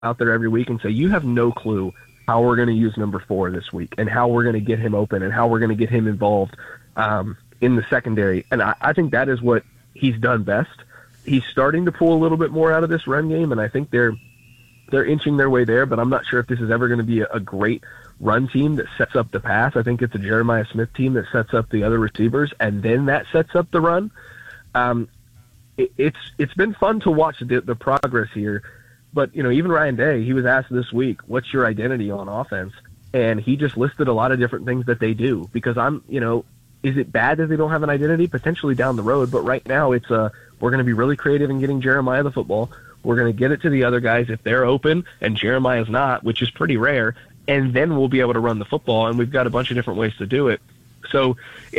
out there every week and say, you have no clue how we're going to use number 4 this week and how we're going to get him open and how we're going to get him involved in the secondary. And I think that is what he's done best. He's starting to pull a little bit more out of this run game, and I think they're inching their way there, but I'm not sure if this is ever going to be a great run team that sets up the pass. I think it's a Jeremiah Smith team that sets up the other receivers, and then that sets up the run. It's been fun to watch the progress here. But, even Ryan Day, he was asked this week, what's your identity on offense? And he just listed a lot of different things that they do. Because is it bad that they don't have an identity? Potentially down the road. But right now it's we're going to be really creative in getting Jeremiah the football. We're going to get it to the other guys if they're open and Jeremiah's not, which is pretty rare. And then we'll be able to run the football. And we've got a bunch of different ways to do it. So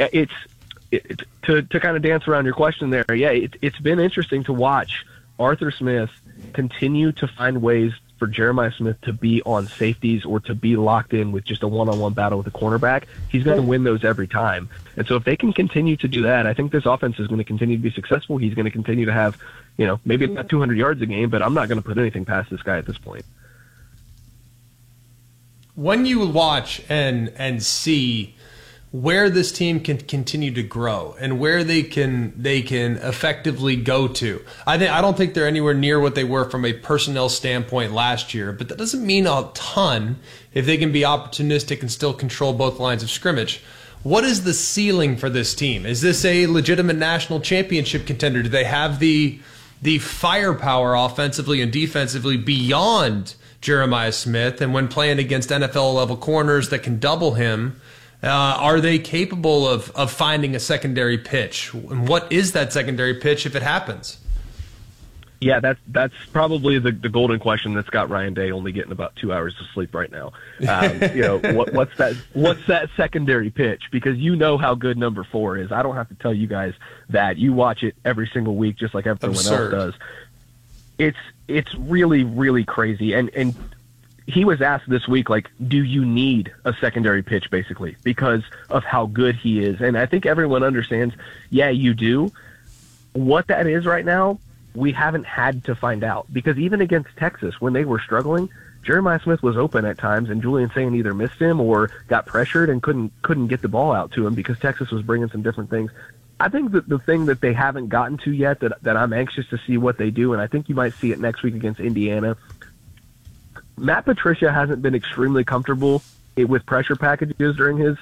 to kind of dance around your question there, it's been interesting to watch Arthur Smith continue to find ways for Jeremiah Smith to be on safeties or to be locked in with just a one-on-one battle with a cornerback. He's going to win those every time. And so if they can continue to do that, I think this offense is going to continue to be successful. He's going to continue to have, maybe not 200 yards a game, but I'm not going to put anything past this guy at this point. When you watch and see where this team can continue to grow and where they can effectively go to, I don't think they're anywhere near what they were from a personnel standpoint last year, but that doesn't mean a ton if they can be opportunistic and still control both lines of scrimmage. What is the ceiling for this team? Is this a legitimate national championship contender? Do they have the firepower offensively and defensively beyond Jeremiah Smith? And when playing against NFL level corners that can double him, are they capable of finding a secondary pitch? And what is that secondary pitch if it happens? Yeah, that's probably the golden question that's got Ryan Day only getting about 2 hours of sleep right now. What's that secondary pitch? Because how good number 4 is. I don't have to tell you guys that. You watch it every single week just like everyone Absurd. else does. It's really, really crazy. And he was asked this week, do you need a secondary pitch, basically, because of how good he is? And I think everyone understands, yeah, you do. What that is right now, we haven't had to find out. Because even against Texas, when they were struggling, Jeremiah Smith was open at times, and Julian Sayin either missed him or got pressured and couldn't get the ball out to him because Texas was bringing some different things. I think that the thing that they haven't gotten to yet that I'm anxious to see what they do, and I think you might see it next week against Indiana, Matt Patricia hasn't been extremely comfortable with pressure packages during his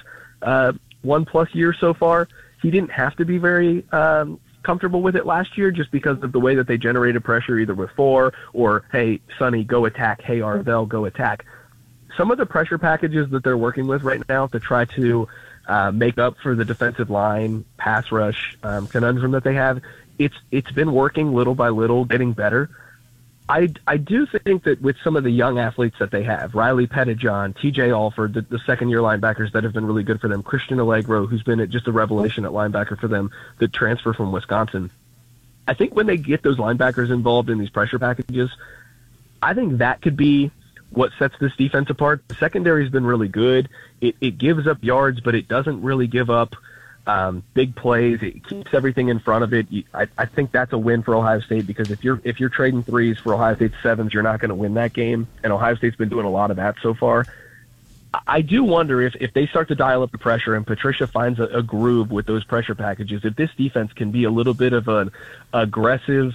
1+ year so far. He didn't have to be very comfortable with it last year just because of the way that they generated pressure either with 4 or, hey, Sonny, go attack, hey, Arvell, go attack. Some of the pressure packages that they're working with right now to try to make up for the defensive line, pass rush conundrum that they have, it's been working little by little, getting better. I do think that with some of the young athletes that they have, Riley Pettijohn, TJ Alford, the second-year linebackers that have been really good for them, Christian Allegro, who's been just a revelation at linebacker for them, the transfer from Wisconsin. I think when they get those linebackers involved in these pressure packages, I think that could be what sets this defense apart. The secondary's been really good. It gives up yards, but it doesn't really give up big plays. It keeps everything in front of it. I think that's a win for Ohio State because if you're trading 3s for Ohio State's 7s, you're not going to win that game. And Ohio State's been doing a lot of that so far. I do wonder if they start to dial up the pressure and Patricia finds a groove with those pressure packages, if this defense can be a little bit of an aggressive,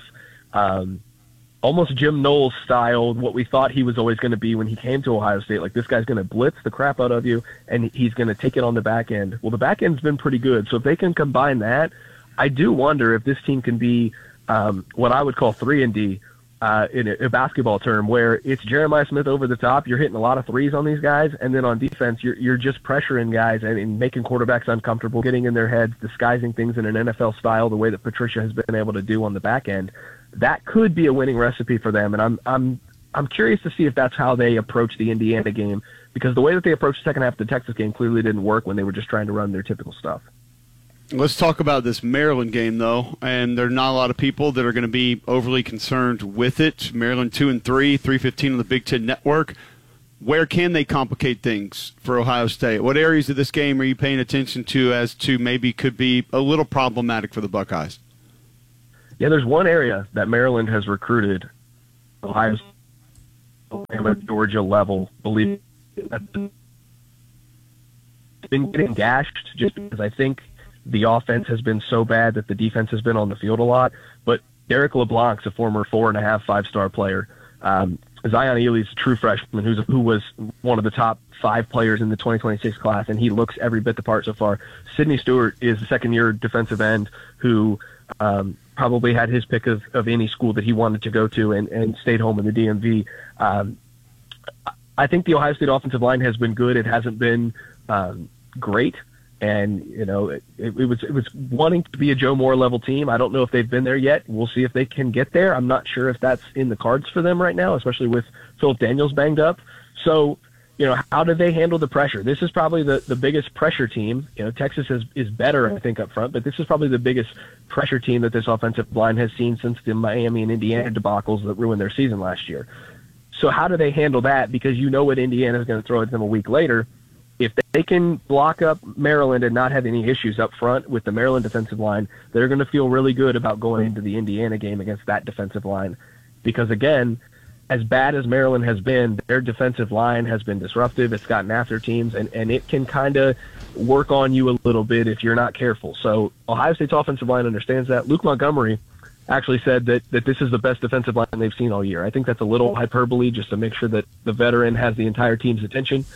almost Jim Knowles style, what we thought he was always going to be when he came to Ohio State. Like, this guy's going to blitz the crap out of you, and he's going to take it on the back end. Well, the back end's been pretty good. So if they can combine that, I do wonder if this team can be what I would call 3-and-D in a basketball term, where it's Jeremiah Smith over the top. You're hitting a lot of 3s on these guys, and then on defense, you're just pressuring guys and making quarterbacks uncomfortable, getting in their heads, disguising things in an NFL style the way that Patricia has been able to do on the back end. That could be a winning recipe for them, and I'm curious to see if that's how they approach the Indiana game, because the way that they approached the second half of the Texas game clearly didn't work when they were just trying to run their typical stuff. Let's talk about this Maryland game, though, and there are not a lot of people that are going to be overly concerned with it. Maryland 2-3, 315 on the Big Ten Network. Where can they complicate things for Ohio State? What areas of this game are you paying attention to as to maybe could be a little problematic for the Buckeyes? Yeah, there's one area that Maryland has recruited Ohio Alabama, Georgia level, believe it's been getting gashed just because I think the offense has been so bad that the defense has been on the field a lot. But Derek LeBlanc's a former 4.5 5-star player. Zion Ely's a true freshman who was one of the top 5 players in the 2026 class, and he looks every bit the part so far. Sidney Stewart is a second-year defensive end who probably had his pick of any school that he wanted to go to and stayed home in the DMV. I think the Ohio State offensive line has been good. It hasn't been great. And, it was wanting to be a Joe Moore level team. I don't know if they've been there yet. We'll see if they can get there. I'm not sure if that's in the cards for them right now, especially with Philip Daniels banged up. So, how do they handle the pressure? This is probably the biggest pressure team. Texas is better, I think, up front, but this is probably the biggest pressure team that this offensive line has seen since the Miami and Indiana debacles that ruined their season last year. So how do they handle that? Because what Indiana is going to throw at them a week later. If they can block up Maryland and not have any issues up front with the Maryland defensive line, they're going to feel really good about going into the Indiana game against that defensive line. Because, again, as bad as Maryland has been, their defensive line has been disruptive. It's gotten after teams, and it can kind of work on you a little bit if you're not careful. So Ohio State's offensive line understands that. Luke Montgomery actually said that this is the best defensive line they've seen all year. I think that's a little hyperbole just to make sure that the veteran has the entire team's attention.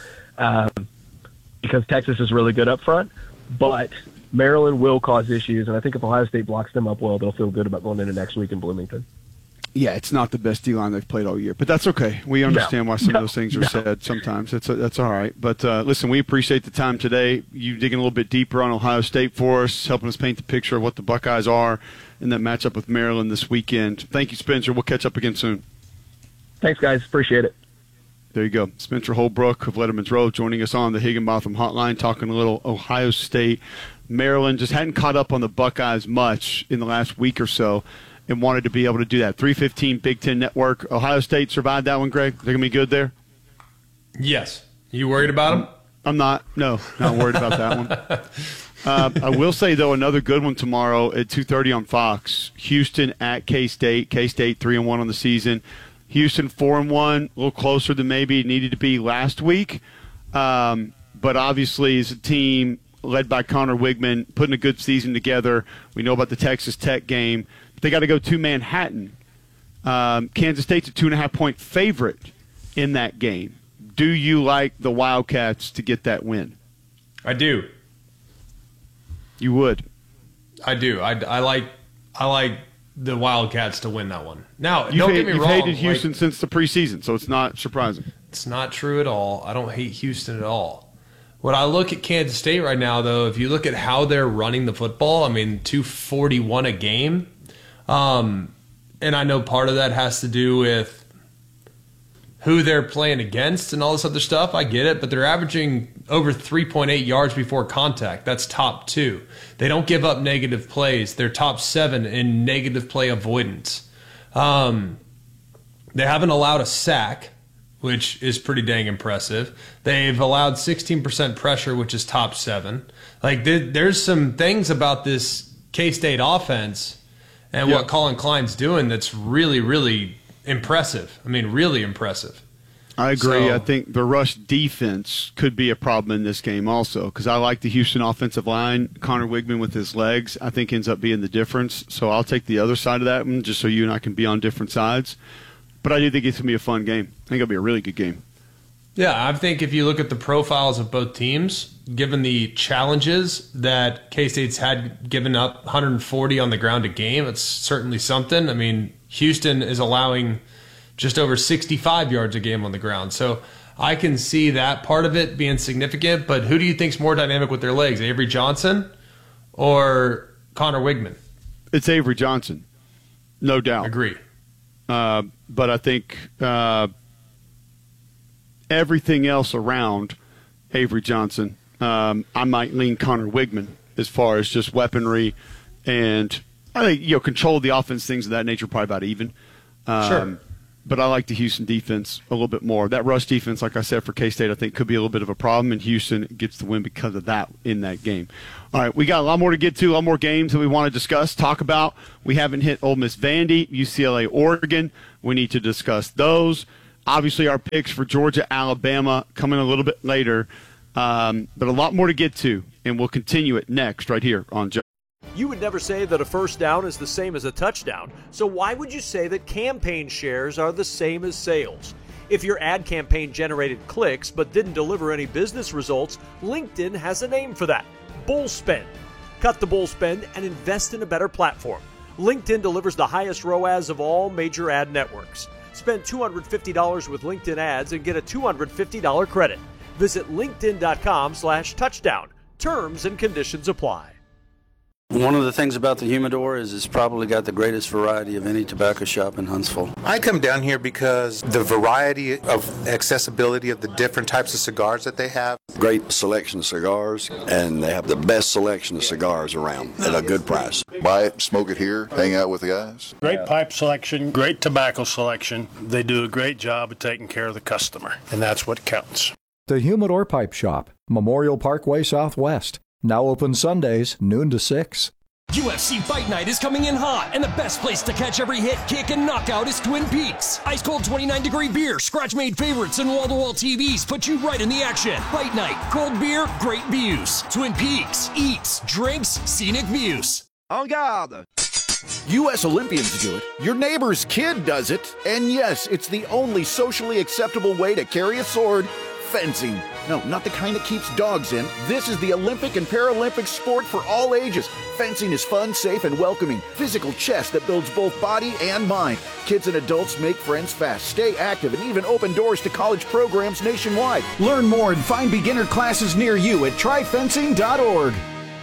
Because Texas is really good up front, but Maryland will cause issues, and I think if Ohio State blocks them up well, they'll feel good about going into next week in Bloomington. Yeah, it's not the best D-line they've played all year, but that's okay. We understand why some of those things are said sometimes. That's all right. But listen, we appreciate the time today. You digging a little bit deeper on Ohio State for us, helping us paint the picture of what the Buckeyes are in that matchup with Maryland this weekend. Thank you, Spencer. We'll catch up again soon. Thanks, guys. Appreciate it. There you go. Spencer Holbrook of Letterman's Row joining us on the Higginbotham Hotline, talking a little Ohio State. Maryland just hadn't caught up on the Buckeyes much in the last week or so and wanted to be able to do that. 315 Big Ten Network. Ohio State survived that one, Greg? They're going to be good there? Yes. You worried about them? I'm not. No, not worried about that one. I will say, though, another good one tomorrow at 2:30 on Fox. Houston at K-State. K-State 3-1 on the season. Houston 4-1, a little closer than maybe it needed to be last week. But obviously, as a team led by Connor Wigman, putting a good season together. We know about the Texas Tech game. But they got to go to Manhattan. Kansas State's a 2.5-point favorite in that game. Do you like the Wildcats to get that win? I do. You would? I do. I like the Wildcats to win that one. Now, don't get me wrong. You've hated Houston since the preseason, so it's not surprising. It's not true at all. I don't hate Houston at all. When I look at Kansas State right now, though, if you look at how they're running the football, 241 a game. And I know part of that has to do with who they're playing against and all this other stuff. I get it, but they're averaging over 3.8 yards before contact. That's top 2. They don't give up negative plays. They're top 7 in negative play avoidance. They haven't allowed a sack, which is pretty dang impressive. They've allowed 16% pressure, which is top 7. There's some things about this K-State offense and what Colin Klein's doing that's really, really impressive. Really impressive. I agree. I think the rush defense could be a problem in this game also because I like the Houston offensive line. Connor Wigman with his legs, I think, ends up being the difference. So I'll take the other side of that one just so you and I can be on different sides. But I do think it's going to be a fun game. I think it'll be a really good game. Yeah, I think if you look at the profiles of both teams, given the challenges that K-State's had given up 140 on the ground a game, it's certainly something. Houston is allowing just over 65 yards a game on the ground. So I can see that part of it being significant, but who do you think's more dynamic with their legs, Avery Johnson or Connor Wigman? It's Avery Johnson, no doubt. Agree. But I think everything else around Avery Johnson, I might lean Connor Wigman as far as just weaponry and I think control of the offense, things of that nature, probably about even. Sure. But I like the Houston defense a little bit more. That rush defense, like I said, for K-State, I think could be a little bit of a problem, and Houston gets the win because of that in that game. All right, we got a lot more to get to, a lot more games that we want to discuss, talk about. We haven't hit Ole Miss Vandy, UCLA, Oregon. We need to discuss those. Obviously, our picks for Georgia, Alabama coming a little bit later, but a lot more to get to, and we'll continue it next right here on Joe. You would never say that a first down is the same as a touchdown, so why would you say that campaign shares are the same as sales? If your ad campaign generated clicks but didn't deliver any business results, LinkedIn has a name for that: bull spend. Cut the bull spend and invest in a better platform. LinkedIn delivers the highest ROAS of all major ad networks. Spend $250 with LinkedIn ads and get a $250 credit. Visit linkedin.com/touchdown. Terms and conditions apply. One of the things about the Humidor is it's probably got the greatest variety of any tobacco shop in Huntsville. I come down here because the variety of accessibility of the different types of cigars that they have. Great selection of cigars, and they have the best selection of cigars around at a good price. Buy it, smoke it here, hang out with the guys. Great pipe selection, great tobacco selection. They do a great job of taking care of the customer, and that's what counts. The Humidor Pipe Shop, Memorial Parkway Southwest. Now open Sundays, noon to 6. UFC Fight Night is coming in hot, and the best place to catch every hit, kick, and knockout is Twin Peaks. Ice cold 29-degree beer, scratch-made favorites, and wall-to-wall TVs put you right in the action. Fight Night, cold beer, great views. Twin Peaks, eats, drinks, scenic views. En garde! U.S. Olympians do it. Your neighbor's kid does it. And yes, it's the only socially acceptable way to carry a sword: fencing. No, not the kind that keeps dogs in. This is the Olympic and Paralympic sport for all ages. Fencing is fun, safe, and welcoming. Physical chess that builds both body and mind. Kids and adults make friends fast, stay active, and even open doors to college programs nationwide. Learn more and find beginner classes near you at tryfencing.org.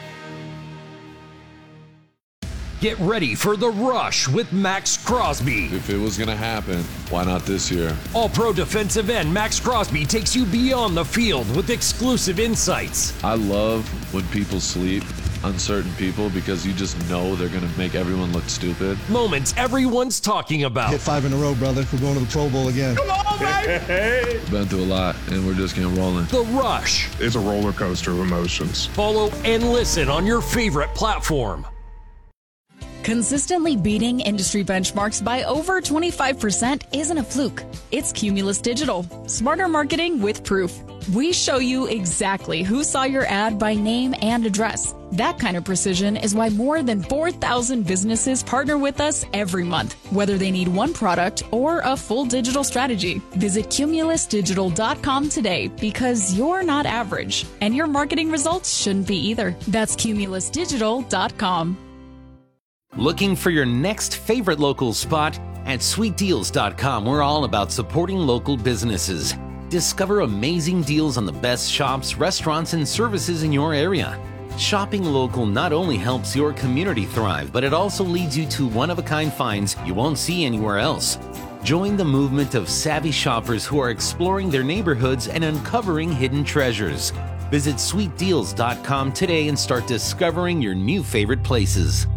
Get ready for The Rush with Max Crosby. If it was going to happen, why not this year? All-pro defensive end Max Crosby takes you beyond the field with exclusive insights. I love when people sleep, uncertain people, because you just know they're going to make everyone look stupid. Moments everyone's talking about. Hit 5 in a row, brother. We're going to the Pro Bowl again. Come on, baby! Been through a lot, and we're just getting rolling. The Rush. It's a roller coaster of emotions. Follow and listen on your favorite platform. Consistently beating industry benchmarks by over 25% isn't a fluke. It's Cumulus Digital. Smarter marketing with proof. We show you exactly who saw your ad by name and address. That kind of precision is why more than 4,000 businesses partner with us every month, whether they need one product or a full digital strategy. Visit cumulusdigital.com today, because you're not average, and your marketing results shouldn't be either. That's cumulusdigital.com. Looking for your next favorite local spot? At sweetdeals.com, we're all about supporting local businesses. Discover amazing deals on the best shops, restaurants, and services in your area. Shopping local not only helps your community thrive, but it also leads you to one-of-a-kind finds you won't see anywhere else. Join the movement of savvy shoppers who are exploring their neighborhoods and uncovering hidden treasures. Visit sweetdeals.com today and start discovering your new favorite places.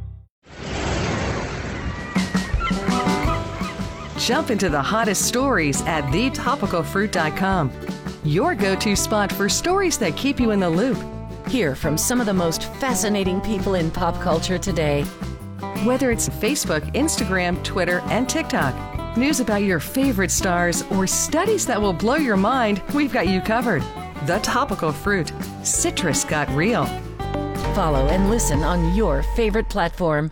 Jump into the hottest stories at thetopicalfruit.com. Your go-to spot for stories that keep you in the loop. Hear from some of the most fascinating people in pop culture today. Whether it's Facebook, Instagram, Twitter, and TikTok, news about your favorite stars, or studies that will blow your mind, we've got you covered. The Topical Fruit. Citrus got real. Follow and listen on your favorite platform.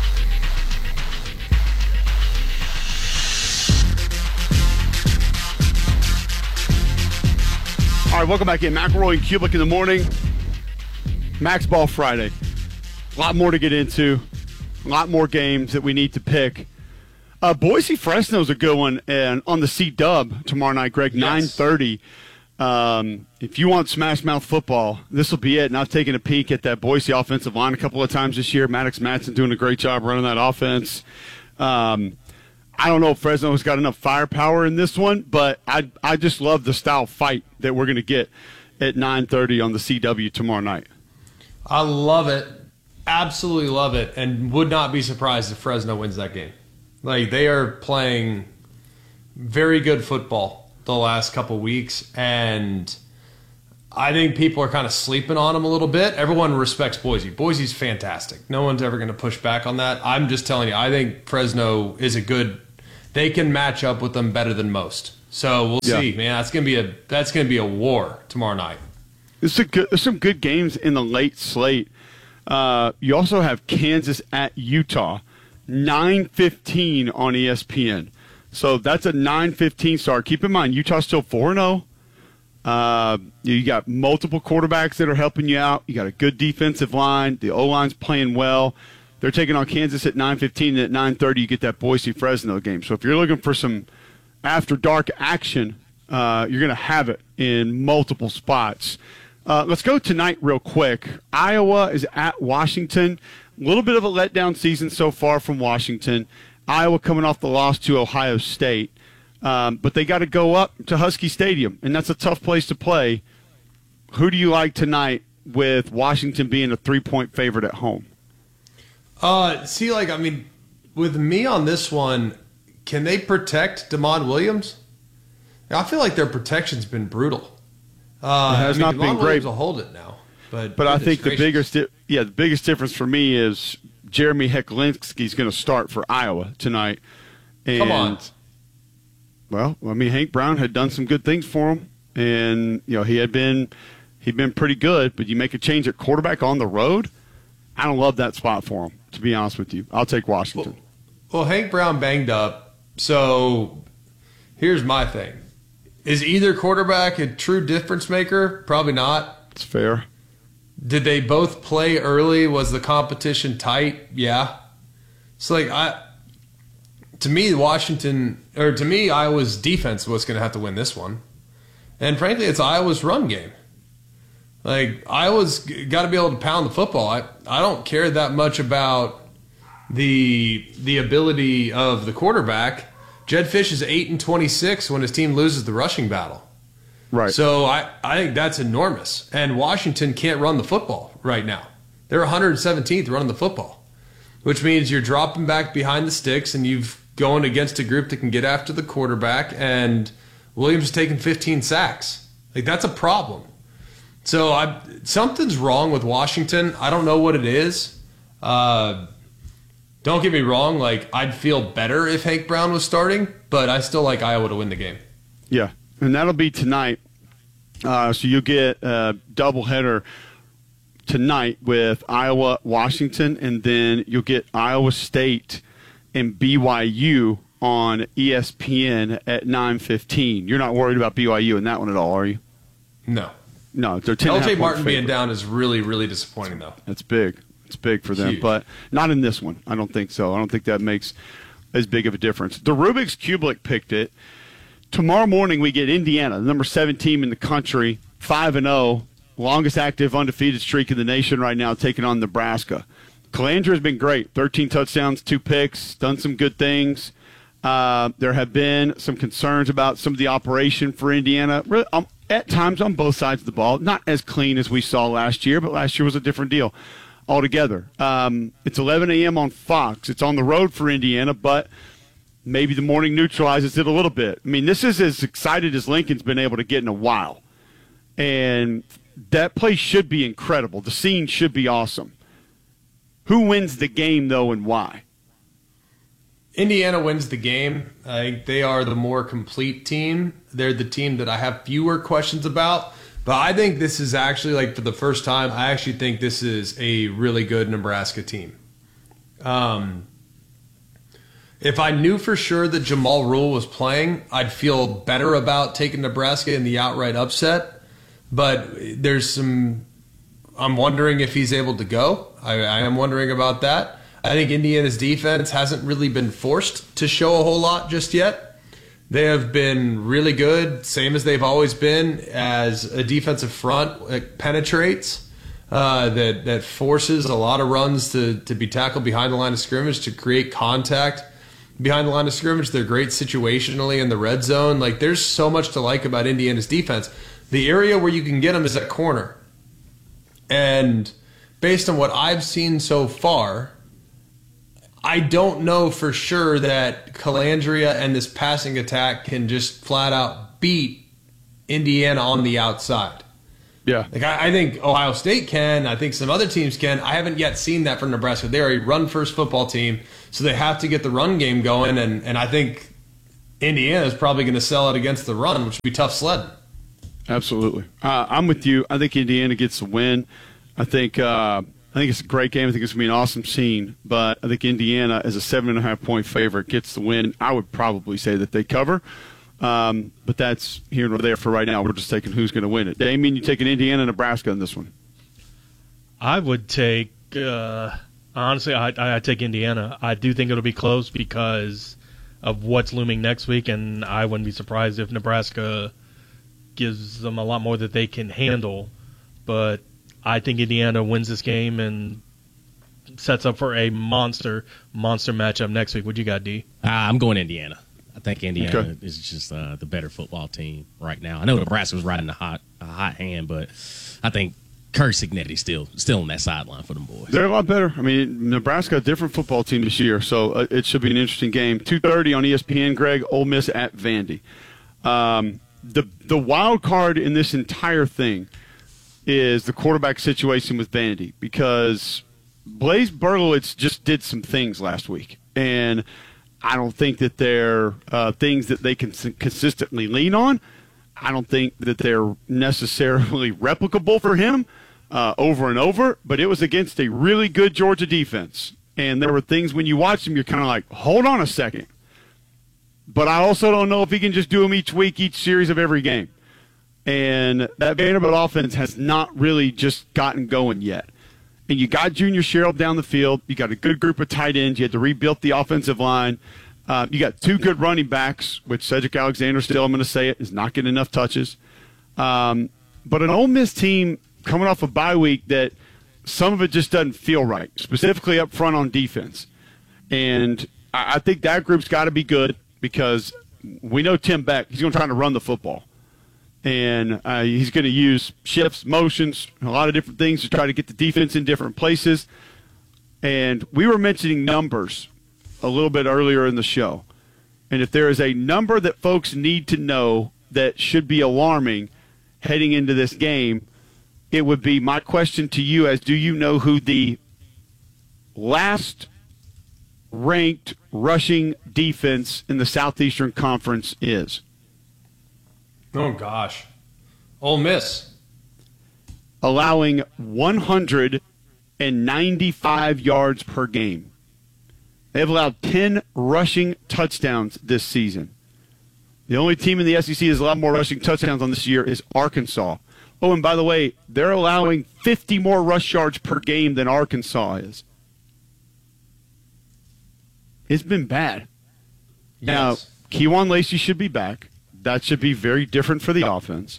All right, welcome back in. McElroy and Kubik in the morning. Max Ball Friday. A lot more to get into. A lot more games that we need to pick. Boise Fresno's a good one, and on the C-Dub tomorrow night, Greg, yes. 9:30. If you want smash mouth football, this will be it. And I've taken a peek at that Boise offensive line a couple of times this year. Maddox Madsen doing a great job running that offense. I don't know if Fresno has got enough firepower in this one, but I just love the style fight that we're going to get at 9:30 on the CW tomorrow night. I love it. Absolutely love it, and would not be surprised if Fresno wins that game. Like, they are playing very good football the last couple weeks, and I think people are kind of sleeping on them a little bit. Everyone respects Boise. Boise's fantastic. No one's ever going to push back on that. I'm just telling you, I think Fresno is a good they can match up with them better than most. So we'll see, man. That's gonna be a war tomorrow night. There's some good games in the late slate. You also have Kansas at Utah, 9:15 on ESPN. So that's a 9:15 start. Keep in mind, Utah's still 4-0. You got multiple quarterbacks that are helping you out. You got a good defensive line. The O-line's playing well. They're taking on Kansas at 9:15, and at 9:30 you get that Boise-Fresno game. So if you're looking for some after-dark action, you're going to have it in multiple spots. Let's go tonight real quick. Iowa is at Washington. A little bit of a letdown season so far from Washington. Iowa coming off the loss to Ohio State. But they got to go up to Husky Stadium, and that's a tough place to play. Who do you like tonight with Washington being a 3-point favorite at home? With me on this one, can they protect DeMond Williams? I feel like their protection's been brutal. It has not been great. Williams will hold it now, but I think the biggest difference for me is Jeremy Heklinski's going to start for Iowa tonight. And, come on. Well, Hank Brown had done some good things for him, and he'd been pretty good. But you make a change at quarterback on the road, I don't love that spot for him, to be honest with you. I'll take Washington. Well, Hank Brown banged up, so here's my thing. Is either quarterback a true difference maker? Probably not. It's fair. Did they both play early? Was the competition tight? Yeah. So, to me, Iowa's defense was going to have to win this one. And frankly, it's Iowa's run game. Iowa's got to be able to pound the football. I don't care that much about the ability of the quarterback. Jed Fish is 8-26 when his team loses the rushing battle. Right. So I think that's enormous. And Washington can't run the football right now. They're 117th running the football, which means you're dropping back behind the sticks and you've going against a group that can get after the quarterback, and Williams is taking 15 sacks. That's a problem. So something's wrong with Washington. I don't know what it is. Don't get me wrong. I'd feel better if Hank Brown was starting, but I still like Iowa to win the game. Yeah, and that'll be tonight. So you'll get a doubleheader tonight with Iowa, Washington, and then you'll get Iowa State and BYU on ESPN at 9:15. You're not worried about BYU in that one at all, are you? No. No, they're 10.5 LJ Martin being down is really, really disappointing, though. That's big. It's big for them, but not in this one. I don't think so. I don't think that makes as big of a difference. The Rubik's Cube picked it. Tomorrow morning we get Indiana, the number 7 team in the country, 5-0, longest active undefeated streak in the nation right now, taking on Nebraska. Calandra has been great. 13 touchdowns, 2 picks, done some good things. There have been some concerns about some of the operation for Indiana. At times on both sides of the ball. Not as clean as we saw last year, but last year was a different deal altogether. It's 11 a.m. on Fox. It's on the road for Indiana, but maybe the morning neutralizes it a little bit. This is as excited as Lincoln's been able to get in a while. And that place should be incredible. The scene should be awesome. Who wins the game, though, and why? Indiana wins the game. I think they are the more complete team. They're the team that I have fewer questions about. But I think this is actually, for the first time, I actually think this is a really good Nebraska team. If I knew for sure that Jamal Rule was playing, I'd feel better about taking Nebraska in the outright upset. But I'm wondering if he's able to go. I am wondering about that. I think Indiana's defense hasn't really been forced to show a whole lot just yet. They have been really good, same as they've always been, as a defensive front that penetrates, that forces a lot of runs to be tackled behind the line of scrimmage, to create contact behind the line of scrimmage. They're great situationally in the red zone. There's so much to like about Indiana's defense. The area where you can get them is at corner. And based on what I've seen so far, I don't know for sure that Calandria and this passing attack can just flat out beat Indiana on the outside. Yeah. I think Ohio State can. I think some other teams can. I haven't yet seen that from Nebraska. They're a run-first football team, so they have to get the run game going, and I think Indiana's probably going to sell it against the run, which would be tough sledding. Absolutely. I'm with you. I think Indiana gets the win. I think it's a great game. I think it's going to be an awesome scene. But I think Indiana, as a 7.5-point favorite, gets the win. I would probably say that they cover. But that's here and there for right now. We're just taking who's going to win it. Damien, you taking Indiana, Nebraska in this one? I would take honestly, I take Indiana. I do think it'll be close because of what's looming next week, and I wouldn't be surprised if Nebraska gives them a lot more that they can handle. But I think Indiana wins this game and sets up for a monster matchup next week. What you got, D? I'm going Indiana. I think Indiana is just the better football team right now. I know Nebraska's riding a hot hand, but I think Kurt Cignetti's still on that sideline for them boys. They're a lot better. I mean, Nebraska, a different football team this year, so it should be an interesting game. 2:30 on ESPN, Greg, Ole Miss at Vandy. The wild card in this entire thing is the quarterback situation with Vandy because Blaise Berlowitz just did some things last week, and I don't think that they're things that they can consistently lean on. I don't think that they're necessarily replicable for him over and over, but it was against a really good Georgia defense. And there were things when you watch him, you're kind of like, hold on a second. But I also don't know if he can just do them each week, each series of every game. And that Vanderbilt offense has not really just gotten going yet. And you got Junior Sherrill down the field. You got a good group of tight ends. You had to rebuild the offensive line. You got two good running backs, which Cedric Alexander, still I'm going to say it, is not getting enough touches. But an Ole Miss team coming off a bye week that some of it just doesn't feel right, specifically up front on defense. And I think that group's got to be good because we know Tim Beck, he's going to try to run the football. And he's going to use shifts, motions, a lot of different things to try to get the defense in different places. And we were mentioning numbers a little bit earlier in the show. And if there is a number that folks need to know that should be alarming heading into this game, it would be my question to you as do you know who the last ranked rushing defense in the Southeastern Conference is? Oh, gosh. Ole Miss. Allowing 195 yards per game. They've allowed 10 rushing touchdowns this season. The only team in the SEC that has allowed more rushing touchdowns on this year is Arkansas. Oh, and by the way, they're allowing 50 more rush yards per game than Arkansas is. It's been bad. Yes. Now, Kejuan Lacey should be back. That should be very different for the offense.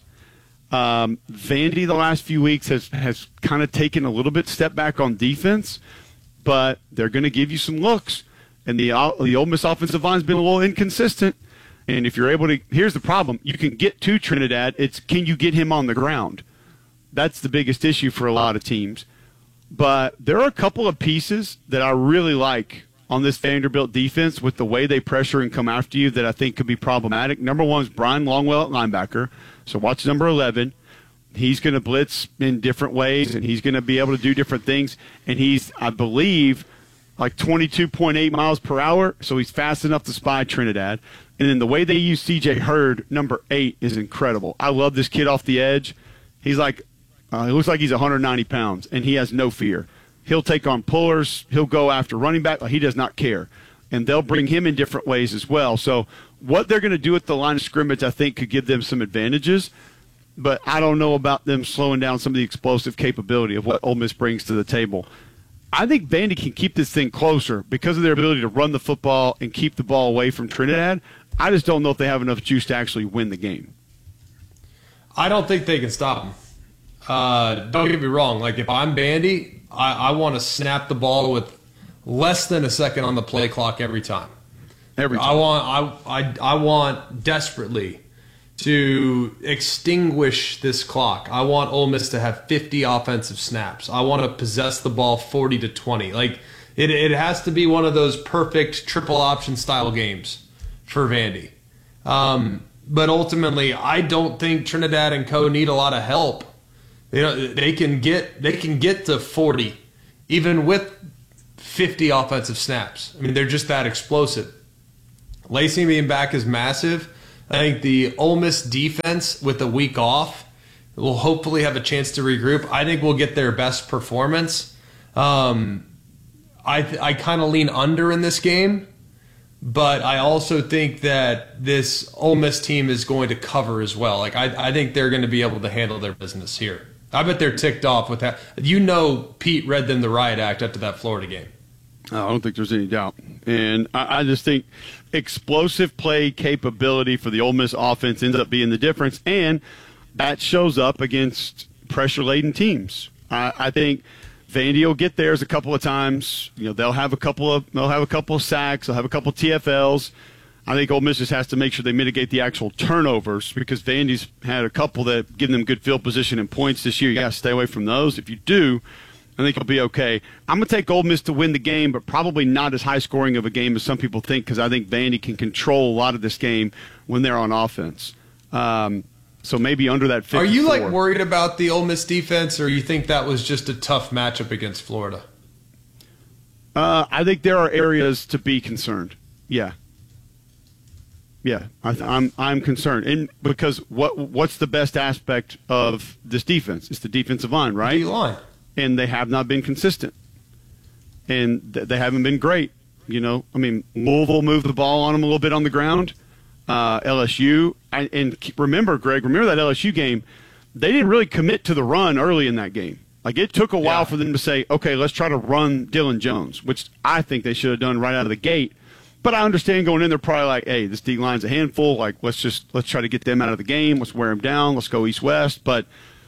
Vandy the last few weeks has kind of taken a little bit step back on defense, but they're going to give you some looks. And the Ole Miss offensive line's been a little inconsistent. And if you're able to, here's the problem: you can get to Trinidad. It's can you get him on the ground? That's the biggest issue for a lot of teams. But there are a couple of pieces that I really like on this Vanderbilt defense with the way they pressure and come after you that I think could be problematic. Number one is Brian Longwell at linebacker. So watch number 11. He's going to blitz in different ways, and he's going to be able to do different things. And he's, I believe, like 22.8 miles per hour, so he's fast enough to spy Trinidad. And then the way they use C.J. Hurd, number 8, is incredible. I love this kid off the edge. He's like, he looks like he's 190 pounds, and he has no fear. He'll take on pullers. He'll go after running back. He does not care. And they'll bring him in different ways as well. So what they're going to do at the line of scrimmage, I think, could give them some advantages. But I don't know about them slowing down some of the explosive capability of what Ole Miss brings to the table. I think Vandy can keep this thing closer because of their ability to run the football and keep the ball away from Trinidad. I just don't know if they have enough juice to actually win the game. I don't think they can stop them. Don't get me wrong. Like, if I'm Vandy, I want to snap the ball with less than a second on the play clock every time. Every time. I want desperately to extinguish this clock. I want Ole Miss to have 50 offensive snaps. I want to possess the ball 40 to 20. Like, it has to be one of those perfect triple option style games for Vandy. But ultimately, I don't think Trinidad and Co. need a lot of help. You know, they can get to 40, even with 50 offensive snaps. I mean, they're just that explosive. Lacy being back is massive. I think the Ole Miss defense with a week off will hopefully have a chance to regroup. I think we'll get their best performance. I kind of lean under in this game, but I also think that this Ole Miss team is going to cover as well. Like I think they're going to be able to handle their business here. I bet they're ticked off with that. Pete read them the riot act after that Florida game. I don't think there's any doubt. And I just think explosive play capability for the Ole Miss offense ends up being the difference, and that shows up against pressure-laden teams. I think Vandy will get theirs a couple of times. They'll have a couple of sacks. They'll have a couple of TFLs. I think Ole Miss just has to make sure they mitigate the actual turnovers, because Vandy's had a couple that give them good field position and points this year. You got to stay away from those. If you do, I think it'll be okay. I'm going to take Ole Miss to win the game, but probably not as high-scoring of a game as some people think, because I think Vandy can control a lot of this game when they're on offense. So maybe under that 54. Are you worried about the Ole Miss defense, or you think that was just a tough matchup against Florida? I think there are areas to be concerned. Yeah. Yeah, I'm concerned, and because what's the best aspect of this defense? It's the defensive line, right? D-line, and they have not been consistent, and they haven't been great. Louisville moved the ball on them a little bit on the ground. LSU, and remember that LSU game, they didn't really commit to the run early in that game. Like, it took a while for them to say, okay, let's try to run Dylan Jones, which I think they should have done right out of the gate. But I understand going in there probably like, hey, this D line's a handful. Like, let's try to get them out of the game. Let's wear them down. Let's go east-west. But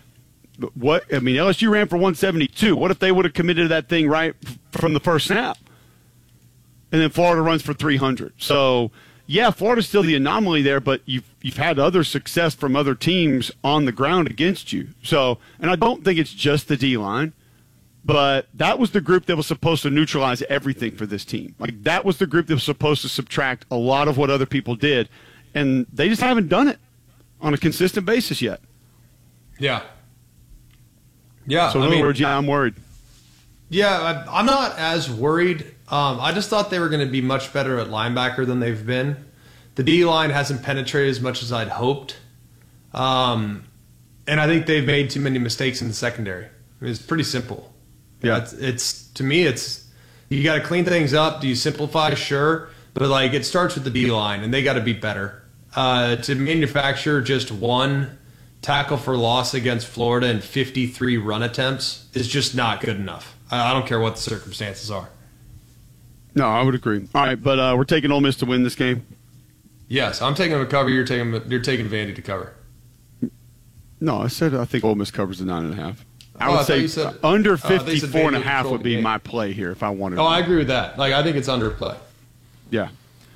LSU ran for 172. What if they would have committed to that thing right from the first snap? And then Florida runs for 300. So, yeah, Florida's still the anomaly there, but you've had other success from other teams on the ground against you. So, and I don't think it's just the D-line. But that was the group that was supposed to neutralize everything for this team. Like, that was the group that was supposed to subtract a lot of what other people did. And they just haven't done it on a consistent basis yet. Yeah. Yeah. So, in other words, I'm worried. Yeah, I'm not as worried. I just thought they were going to be much better at linebacker than they've been. The D-line hasn't penetrated as much as I'd hoped. And I think they've made too many mistakes in the secondary. It's pretty simple. Yeah, it's to me, you got to clean things up. Do you simplify? Sure, but it starts with the D line, and they got to be better. To manufacture just one tackle for loss against Florida and 53 run attempts is just not good enough. I don't care what the circumstances are. No, I would agree. All right, but we're taking Ole Miss to win this game. Yes, I'm taking them to cover. You're taking Vandy to cover. No, I think Ole Miss covers the 9.5. I would say under 54.5 would be my play here if I wanted to. I agree with that. I think it's under play. Yeah.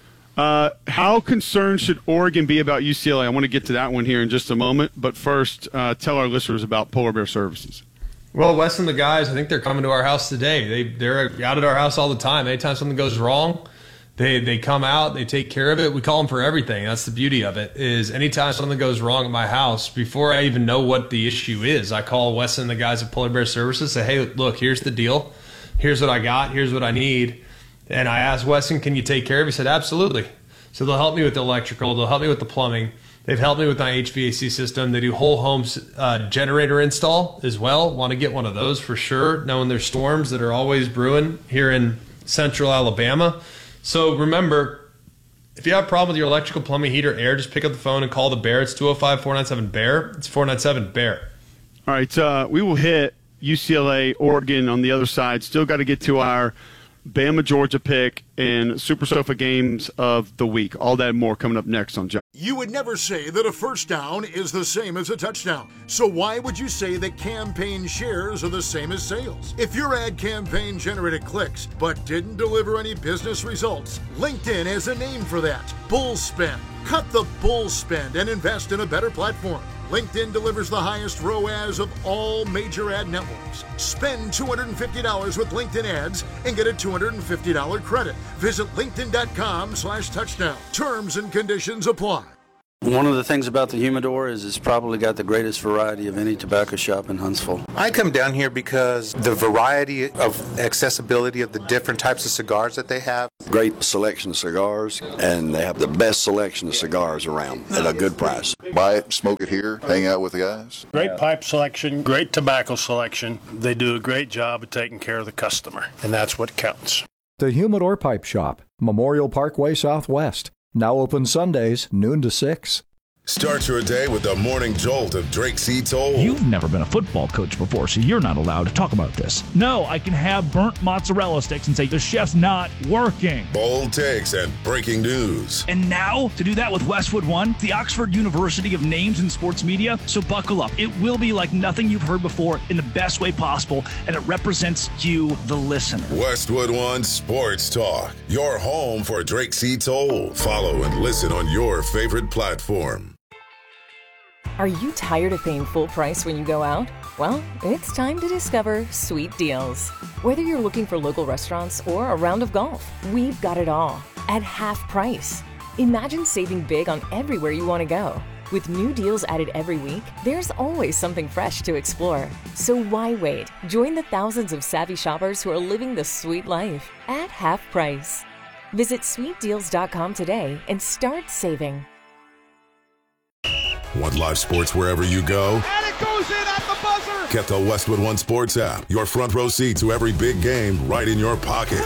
How concerned should Oregon be about UCLA? I want to get to that one here in just a moment. But first, tell our listeners about Polar Bear Services. Well, Wes and the guys, I think they're coming to our house today. They're out at our house all the time. Anytime something goes wrong, they come out, they take care of it. We call them for everything. That's the beauty of it, is anytime something goes wrong at my house, before I even know what the issue is, I call Wes and the guys at Polar Bear Services, say, hey, look, here's the deal. Here's what I got. Here's what I need. And I asked Weston, can you take care of it? He said, absolutely. So they'll help me with the electrical. They'll help me with the plumbing. They've helped me with my HVAC system. They do whole home generator install as well. Want to get one of those for sure, knowing there's storms that are always brewing here in central Alabama. So remember, if you have a problem with your electrical, plumbing, heater, air, just pick up the phone and call the Bear. It's 205-497-BEAR. It's 497-BEAR. All right, we will hit UCLA, Oregon on the other side. Still got to get to our Bama, Georgia pick and Super Sofa games of the week. All that and more coming up next on John. You would never say that a first down is the same as a touchdown. So why would you say that campaign shares are the same as sales? If your ad campaign generated clicks but didn't deliver any business results, LinkedIn has a name for that: bull spend. Cut the bull spend and invest in a better platform. LinkedIn delivers the highest ROAS of all major ad networks. Spend $250 with LinkedIn ads and get a $250 credit. Visit linkedin.com/touchdown. Terms and conditions apply. One of the things about the Humidor is it's probably got the greatest variety of any tobacco shop in Huntsville. I come down here because the variety of accessibility of the different types of cigars that they have. Great selection of cigars, and they have the best selection of cigars around at a good price. Buy it, smoke it here, hang out with the guys. Great pipe selection, great tobacco selection. They do a great job of taking care of the customer, and that's what counts. The Humidor Pipe Shop, Memorial Parkway Southwest. Now open Sundays, noon to 6. Start your day with the morning jolt of Drake C. Toll. You've never been a football coach before, so you're not allowed to talk about this. No, I can have burnt mozzarella sticks and say the chef's not working. Bold takes and breaking news. And now, to do that with Westwood One, the Oxford University of Names in Sports Media. So buckle up. It will be like nothing you've heard before in the best way possible, and it represents you, the listener. Westwood One Sports Talk, your home for Drake C. Toll. Follow and listen on your favorite platform. Are you tired of paying full price when you go out? Well, it's time to discover Sweet Deals. Whether you're looking for local restaurants or a round of golf, we've got it all at half price. Imagine saving big on everywhere you want to go. With new deals added every week, there's always something fresh to explore. So why wait? Join the thousands of savvy shoppers who are living the sweet life at half price. Visit sweetdeals.com today and start saving. Want live sports wherever you go? And it goes in at the buzzer! Get the Westwood One Sports app. Your front row seat to every big game right in your pocket.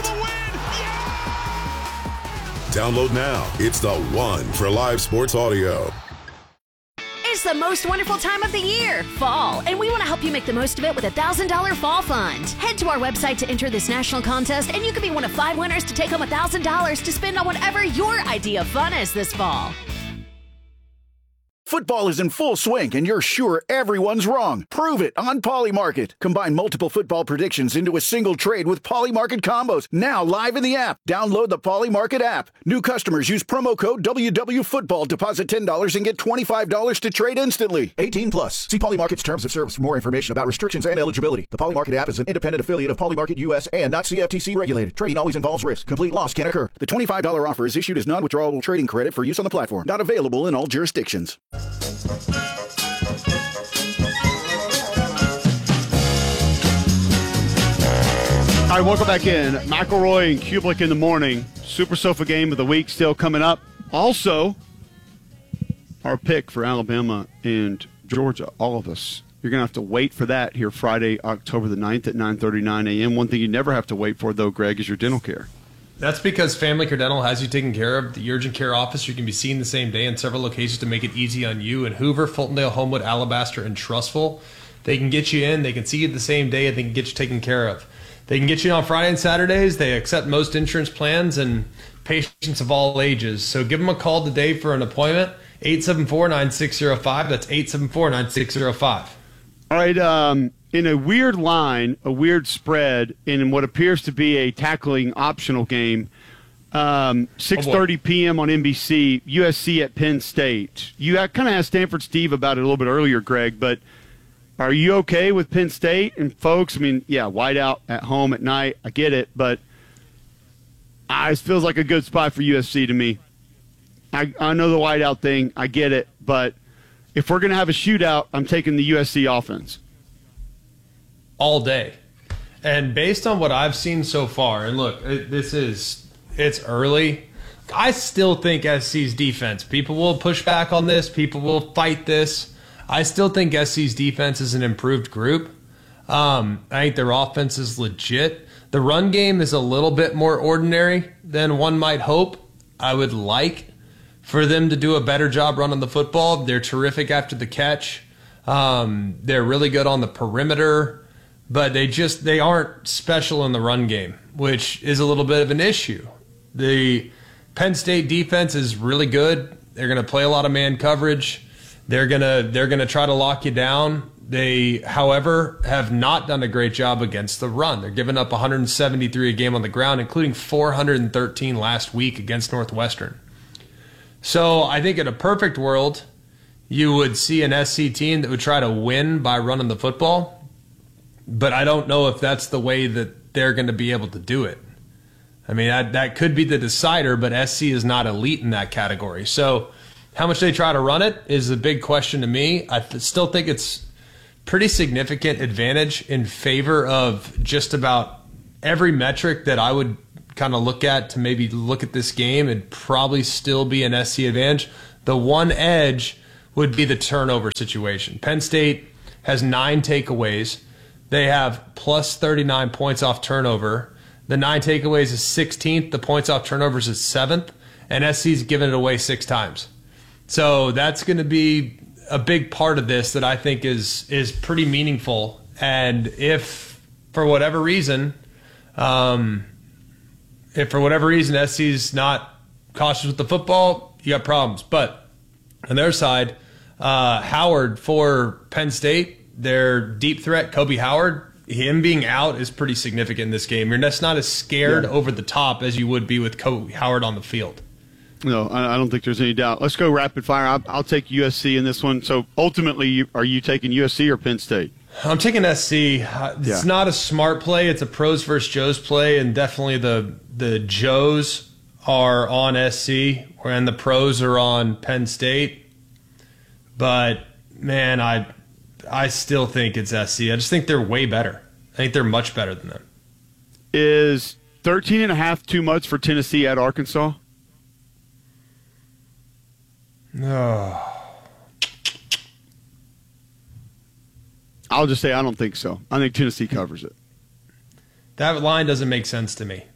Download now. It's the one for live sports audio. It's the most wonderful time of the year, fall, and we want to help you make the most of it with a $1,000 fall fund. Head to our website to enter this national contest, and you could be one of 5 winners to take home $1,000 to spend on whatever your idea of fun is this fall. Football is in full swing, and you're sure everyone's wrong. Prove it on Polymarket. Combine multiple football predictions into a single trade with Polymarket combos. Now live in the app. Download the Polymarket app. New customers use promo code WWFootball. Deposit $10 and get $25 to trade instantly. 18 plus. See Polymarket's terms of service for more information about restrictions and eligibility. The Polymarket app is an independent affiliate of Polymarket US and not CFTC regulated. Trading always involves risk. Complete loss can occur. The $25 offer is issued as non-withdrawable trading credit for use on the platform. Not available in all jurisdictions. All right, welcome back in. McElroy and Kublik in the morning. Super Sofa game of the week still coming up. Also, our pick for Alabama and Georgia, all of us. You're going to have to wait for that here Friday, October the 9th at 9:39 a.m. One thing you never have to wait for, though, Greg, is your dental care. That's because Family Care Dental has you taken care of. The urgent care office, you can be seen the same day in several locations to make it easy on you. In Hoover, Fultondale, Homewood, Alabaster, and Trussville, they can get you in. They can see you the same day, and they can get you taken care of. They can get you on Friday and Saturdays. They accept most insurance plans and patients of all ages. So give them a call today for an appointment, 874-9605. That's 874-9605. All right, in a weird line, a weird spread, in what appears to be a tackling optional game, 6:30 p.m. on NBC, USC at Penn State. You kind of asked Stanford Steve about it a little bit earlier, Greg, but are you okay with Penn State? And folks, I mean, yeah, whiteout at home at night, I get it, but it feels like a good spot for USC to me. I know the whiteout thing, I get it, but if we're going to have a shootout, I'm taking the USC offense. All day. And based on what I've seen so far, and look, it's early. I still think SC's defense, people will push back on this, people will fight this. I still think SC's defense is an improved group. I think their offense is legit. The run game is a little bit more ordinary than one might hope. I would like for them to do a better job running the football. They're terrific after the catch. They're really good on the perimeter. But they aren't special in the run game, which is a little bit of an issue. The Penn State defense is really good. They're going to play a lot of man coverage. They're going to try to lock you down. They, however, have not done a great job against the run. They're giving up 173 a game on the ground, including 413 last week against Northwestern. So I think in a perfect world, you would see an SC team that would try to win by running the football. But I don't know if that's the way that they're going to be able to do it. I mean, that could be the decider, but SC is not elite in that category. So How much they try to run it is a big question to me. I still think it's pretty significant advantage in favor of just about every metric that I would kind of look at to maybe look at this game. It'd probably still be an SC advantage. The one edge would be the turnover situation. Penn State has 9 takeaways. They have plus 39 points off turnover. The 9 takeaways is 16th. The points off turnovers is 7th. And SC's given it away 6 times. So that's going to be a big part of this that I think is pretty meaningful. And if for whatever reason, SC's not cautious with the football, you got problems. But on their side, Howard for Penn State, their deep threat, Kobe Howard, him being out is pretty significant in this game. You're just not as scared over the top as you would be with Kobe Howard on the field. No, I don't think there's any doubt. Let's go rapid fire. I'll take USC in this one. So ultimately, are you taking USC or Penn State? I'm taking SC. It's not a smart play. It's a pros versus Joes play, and definitely the Joes are on SC, and the pros are on Penn State. But, man, I still think it's SC. I just think they're way better. I think they're much better than them. Is 13.5 too much for Tennessee at Arkansas? No. I'll just say I don't think so. I think Tennessee covers it. That line doesn't make sense to me.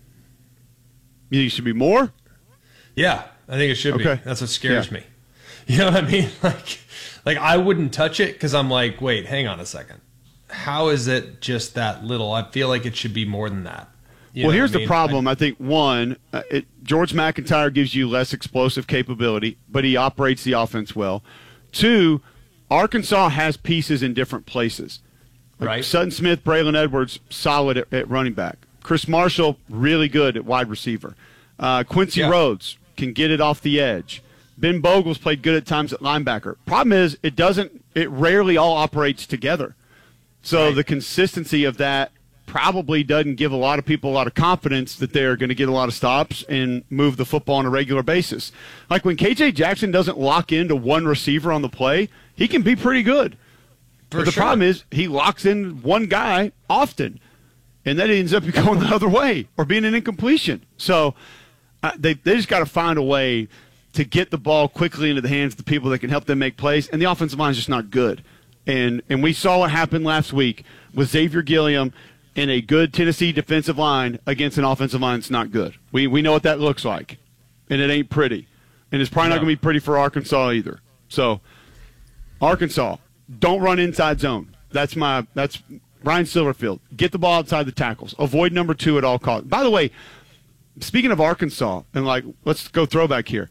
You think it should be more? Yeah, I think it should be. That's what scares me. You know what I mean? Like I wouldn't touch it because I'm like, wait, hang on a second. How is it just that little? I feel like it should be more than that. Well, here's the problem. I think, one, George McIntyre gives you less explosive capability, but he operates the offense well. 2, Arkansas has pieces in different places. Right. Sutton Smith, Braylon Edwards, solid at running back. Chris Marshall, really good at wide receiver. Quincy Rhodes can get it off the edge. Ben Bogle's played good at times at linebacker. Problem is, it rarely all operates together. So the consistency of that probably doesn't give a lot of people a lot of confidence that they're going to get a lot of stops and move the football on a regular basis. Like when KJ Jackson doesn't lock into one receiver on the play, he can be pretty good. But the problem is he locks in one guy often, and that ends up going the other way or being an incompletion. So they just got to find a way to get the ball quickly into the hands of the people that can help them make plays, and the offensive line is just not good. And we saw what happened last week with Xavier Gilliam and a good Tennessee defensive line against an offensive line that's not good. We know what that looks like, and it ain't pretty. And it's probably not going to be pretty for Arkansas either. So, Arkansas, don't run inside zone. That's Ryan Silverfield. Get the ball outside the tackles. Avoid number 2 at all costs. By the way, speaking of Arkansas, and let's go throwback here.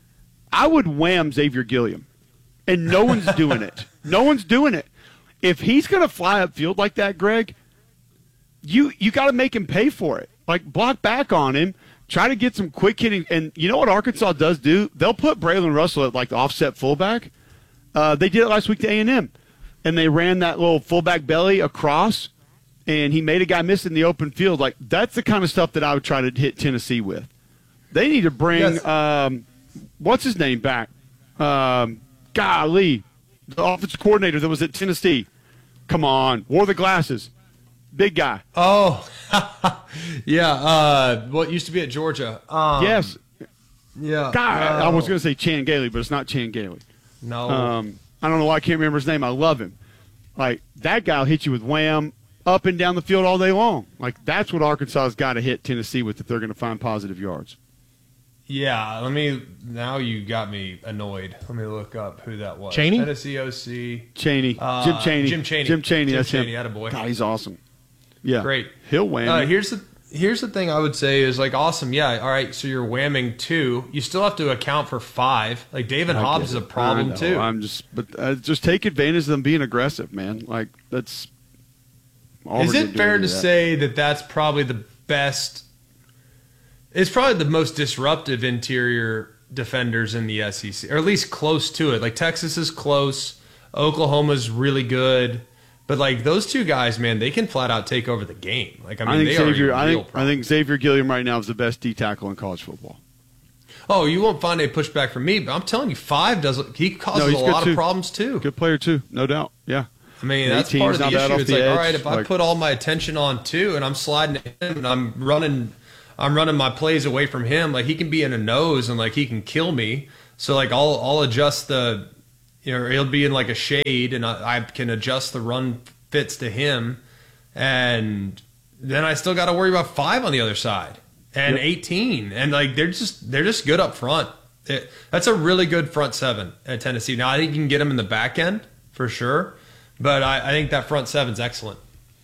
I would wham Xavier Gilliam, and no one's doing it. No one's doing it. If he's going to fly upfield like that, Greg, you got to make him pay for it. Like, block back on him, try to get some quick hitting. And you know what Arkansas does do? They'll put Braylon Russell at, the offset fullback. They did it last week to A&M, and they ran that little fullback belly across, and he made a guy miss in the open field. Like, that's the kind of stuff that I would try to hit Tennessee with. They need to bring what's his name back? Golly, the offensive coordinator that was at Tennessee. Come on, wore the glasses. Big guy. Oh, yeah. What used to be at Georgia. Yes. Yeah. God, I was going to say Chan Gailey, but it's not Chan Gailey. No. I don't know why I can't remember his name. I love him. Like, that guy will hit you with wham up and down the field all day long. Like, that's what Arkansas has got to hit Tennessee with if they're going to find positive yards. Yeah, now you got me annoyed. Let me look up who that was. Chaney? Tennessee OC. Chaney. Jim Chaney. Jim Chaney. Jim Chaney, that's him. Attaboy. God, he's awesome. Yeah. Great. He'll wham. Here's the thing I would say is, awesome, yeah, all right, so you're whamming 2. You still have to account for 5. Like, David Hobbs is a problem, too. Just take advantage of them being aggressive, man. Like, that's all. Is it fair to say that that's probably the best? It's probably the most disruptive interior defenders in the SEC, or at least close to it. Like, Texas is close. Oklahoma's really good. But, those 2 guys, man, they can flat out take over the game. I think Xavier Gilliam right now is the best D tackle in college football. Oh, you won't find any pushback from me, but I'm telling you, 5 he causes a lot of problems too. Good player too, no doubt. Yeah. I mean, that's part of the issue. It's like, all right, if I put all my attention on 2 and I'm sliding to him and I'm running my plays away from him, like he can be in a nose and like he can kill me. So like I'll adjust the, he'll be in like a shade and I can adjust the run fits to him, and then I still got to worry about 5 on the other side and 18, and like they're just good up front. That's a really good front 7 at Tennessee. Now I think you can get them in the back end for sure. But I think that front 7's excellent.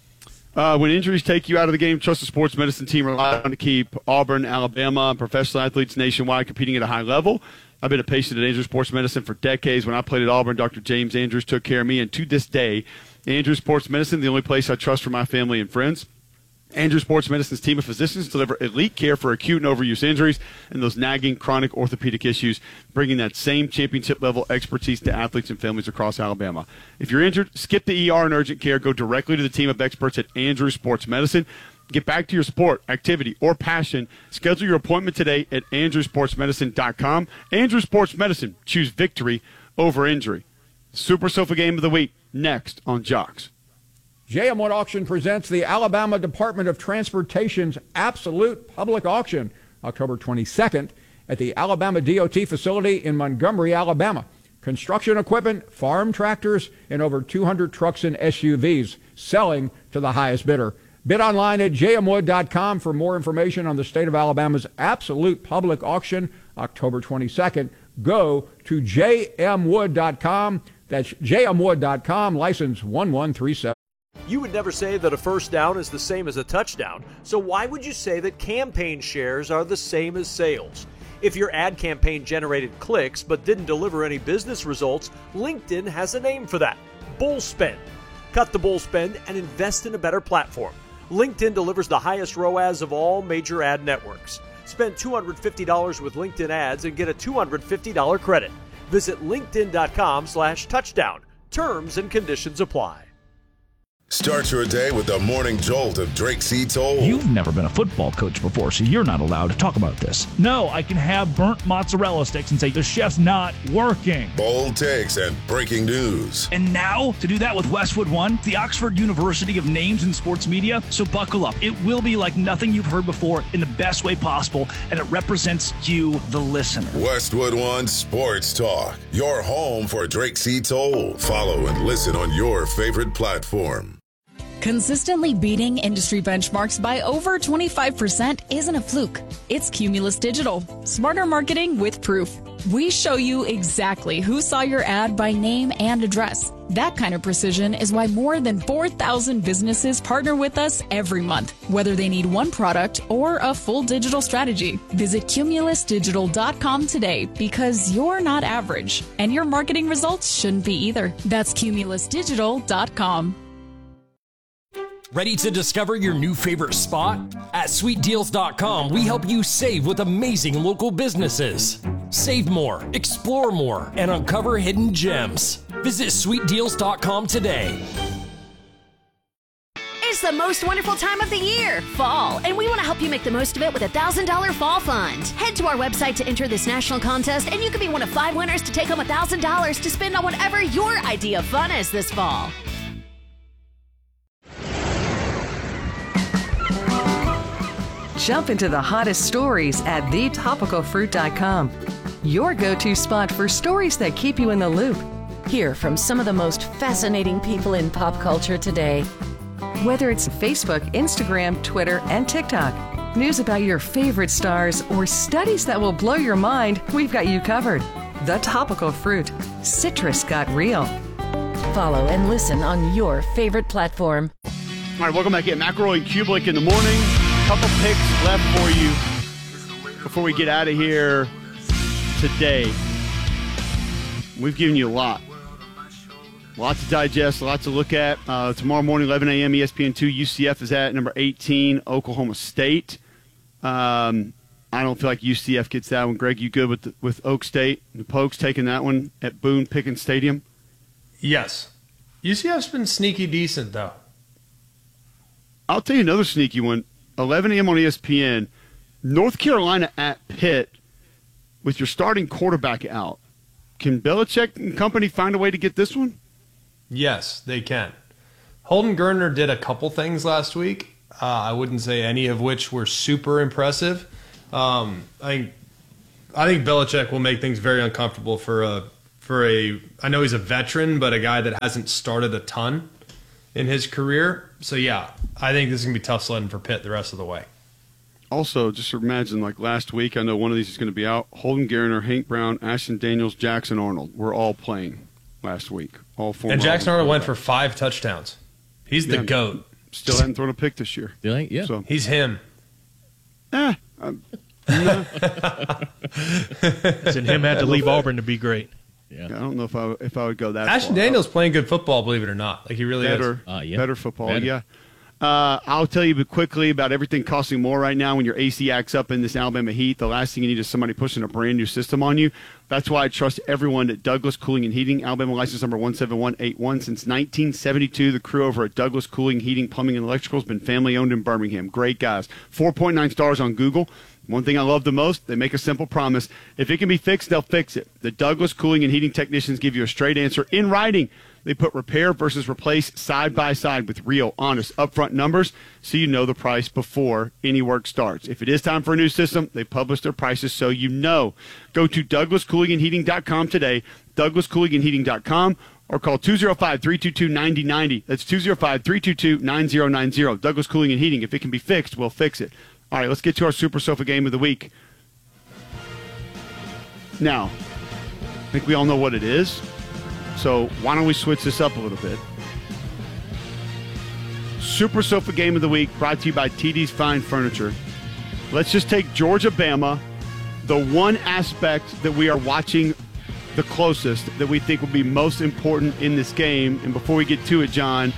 When injuries take you out of the game, trust the sports medicine team rely on to keep Auburn, Alabama, and professional athletes nationwide competing at a high level. I've been a patient at Andrews Sports Medicine for decades. When I played at Auburn, Dr. James Andrews took care of me, and to this day, Andrews Sports Medicine, the only place I trust for my family and friends. Andrews Sports Medicine's team of physicians deliver elite care for acute and overuse injuries and those nagging chronic orthopedic issues, bringing that same championship-level expertise to athletes and families across Alabama. If you're injured, skip the ER and urgent care. Go directly to the team of experts at Andrews Sports Medicine. Get back to your sport, activity, or passion. Schedule your appointment today at andrewsportsmedicine.com. Andrews Sports Medicine. Choose victory over injury. Super Sofa Game of the Week, next on Jocks. JM Wood Auction presents the Alabama Department of Transportation's Absolute Public Auction, October 22nd at the Alabama DOT facility in Montgomery, Alabama. Construction equipment, farm tractors, and over 200 trucks and SUVs selling to the highest bidder. Bid online at jmwood.com for more information on the state of Alabama's Absolute Public Auction, October 22nd. Go to jmwood.com. That's jmwood.com, license 1137. You would never say that a first down is the same as a touchdown, so why would you say that campaign shares are the same as sales? If your ad campaign generated clicks but didn't deliver any business results, LinkedIn has a name for that: bull spend. Cut the bull spend and invest in a better platform. LinkedIn delivers the highest ROAS of all major ad networks. Spend $250 with LinkedIn ads and get a $250 credit. Visit linkedin.com/touchdown. Terms and conditions apply. Start your day with the morning jolt of Drake C. Toll. You've never been a football coach before, so you're not allowed to talk about this. No, I can have burnt mozzarella sticks and say the chef's not working. Bold takes and breaking news. And now, to do that with Westwood One, the Oxford University of Names in Sports Media, so buckle up. It will be like nothing you've heard before in the best way possible, and it represents you, the listener. Westwood One Sports Talk, your home for Drake C. Toll. Follow and listen on your favorite platform. Consistently beating industry benchmarks by over 25% isn't a fluke. It's Cumulus Digital. Smarter marketing with proof. We show you exactly who saw your ad by name and address. That kind of precision is why more than 4,000 businesses partner with us every month, whether they need one product or a full digital strategy. Visit cumulusdigital.com today, because you're not average, and your marketing results shouldn't be either. That's cumulusdigital.com. Ready to discover your new favorite spot? At SweetDeals.com, we help you save with amazing local businesses. Save more, explore more, and uncover hidden gems. Visit SweetDeals.com today. It's the most wonderful time of the year, fall, and we want to help you make the most of it with a $1,000 fall fund. Head to our website to enter this national contest, and you could be one of 5 winners to take home $1,000 to spend on whatever your idea of fun is this fall. Jump into the hottest stories at thetopicalfruit.com. Your go-to spot for stories that keep you in the loop. Hear from some of the most fascinating people in pop culture today. Whether it's Facebook, Instagram, Twitter, and TikTok, news about your favorite stars, or studies that will blow your mind, we've got you covered. The Topical Fruit. Citrus got real. Follow and listen on your favorite platform. All right, welcome back in. McElroy and Kublik in the morning. Couple picks left for you before we get out of here today. We've given you a lot. Lots to digest, lots to look at. Tomorrow morning, 11 a.m., ESPN2, UCF is at number 18, Oklahoma State. I don't feel like UCF gets that one. Greg, you good with Oak State? The Pokes taking that one at Boone Pickens Stadium? Yes. UCF's been sneaky decent, though. I'll tell you another sneaky one. 11 a.m. on ESPN, North Carolina at Pitt. with your starting quarterback out, can Belichick and company find a way to get this one? Yes, they can. Holden Geriner did a couple things last week. I wouldn't say any of which were super impressive. I think Belichick will make things very uncomfortable for a. I know he's a veteran, but a guy that hasn't started a ton in his career. So yeah, I think this is gonna be tough sledding for Pitt the rest of the way. Also, just imagine like last week. I know one of these is going to be out. Holden Geriner, Hank Brown, Ashton Daniels, Jackson Arnold were all playing last week. All four. And Jackson Arnold went for 5 touchdowns. He's the GOAT. Still hadn't thrown a pick this year. Yeah. So. He's him. No. Him had to leave Auburn to be great. Yeah. I don't know if I would go that Ashton far. Daniels playing good football, believe it or not. Like he really is. Better football, yeah. I'll tell you quickly about everything costing more right now when your AC acts up in this Alabama heat. The last thing you need is somebody pushing a brand new system on you. That's why I trust everyone at Douglas Cooling and Heating. Alabama license number 17181. Since 1972, the crew over at Douglas Cooling, Heating, Plumbing, and Electrical has been family-owned in Birmingham. Great guys. 4.9 stars on Google. One thing I love the most, they make a simple promise. If it can be fixed, they'll fix it. The Douglas Cooling and Heating technicians give you a straight answer in writing. They put repair versus replace side by side with real, honest, upfront numbers so you know the price before any work starts. If it is time for a new system, they publish their prices so you know. Go to DouglasCoolingandHeating.com today, DouglasCoolingandHeating.com, or call 205-322-9090. That's 205-322-9090. Douglas Cooling and Heating. If it can be fixed, we'll fix it. All right, let's get to our Super Sofa Game of the Week. Now, I think we all know what it is. So why don't we switch this up a little bit? Super Sofa Game of the Week brought to you by TD's Fine Furniture. Let's just take Georgia-Bama, the one aspect that we are watching the closest that we think will be most important in this game. And before we get to it, John,